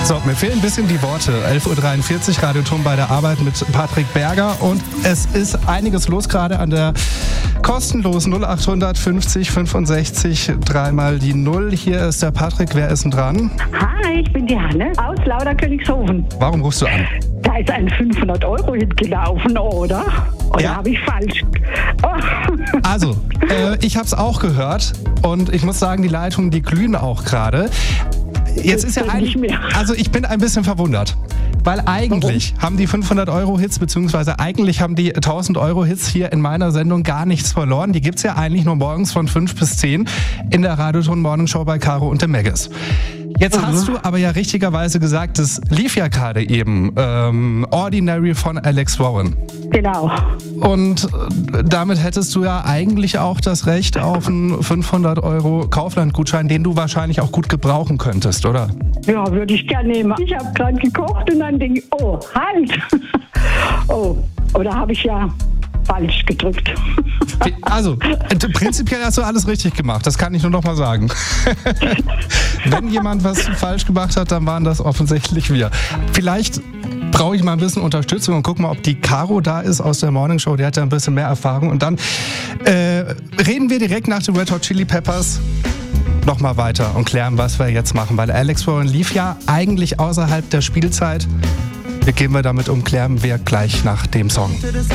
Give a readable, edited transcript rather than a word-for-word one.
So, mir fehlen ein bisschen die Worte. 11.43 Uhr, Radioturm bei der Arbeit mit Patrick Berger. Und es ist einiges los gerade an der kostenlosen 0800 50 65 3 die 0. Hier ist der Patrick. Wer ist denn dran? Hi, ich bin die Hanne aus Lauderkönigshofen. Warum rufst du an? Da ist ein 500-Euro-Hit gelaufen, oder? Oder Ja. habe ich falsch? Oh. Also, ich habe es auch gehört. Und ich muss sagen, die Leitungen, die glühen auch gerade. Jetzt ist ja eigentlich, Nicht mehr. also ich bin ein bisschen verwundert, weil eigentlich haben die 500-Euro-Hits, beziehungsweise eigentlich haben die 1000-Euro-Hits hier in meiner Sendung gar nichts verloren. Die gibt's ja eigentlich nur morgens von 5 bis 10 in der Radioton Morning Show bei Caro und dem Maggis. Jetzt hast du aber ja richtigerweise gesagt, es lief ja gerade eben Ordinary von Alex Warren. Genau. Und damit hättest du ja eigentlich auch das Recht auf einen 500 € Kaufland-Gutschein, den du wahrscheinlich auch gut gebrauchen könntest, oder? Ja, würde ich gerne nehmen. Ich habe gerade gekocht und dann denke ich, oh, halt. Oh, oder habe ich ja falsch gedrückt. Also, prinzipiell hast du alles richtig gemacht, das kann ich nur noch mal sagen. Wenn jemand was falsch gemacht hat, dann waren das offensichtlich wir. Vielleicht brauche ich mal ein bisschen Unterstützung und guck mal, ob die Caro da ist aus der Morning Show, die hat ja ein bisschen mehr Erfahrung. Und dann reden wir direkt nach den Red Hot Chili Peppers nochmal weiter und klären, was wir jetzt machen. Weil Alex Warren lief ja eigentlich außerhalb der Spielzeit. Wie gehen wir damit um, klären wir gleich nach dem Song.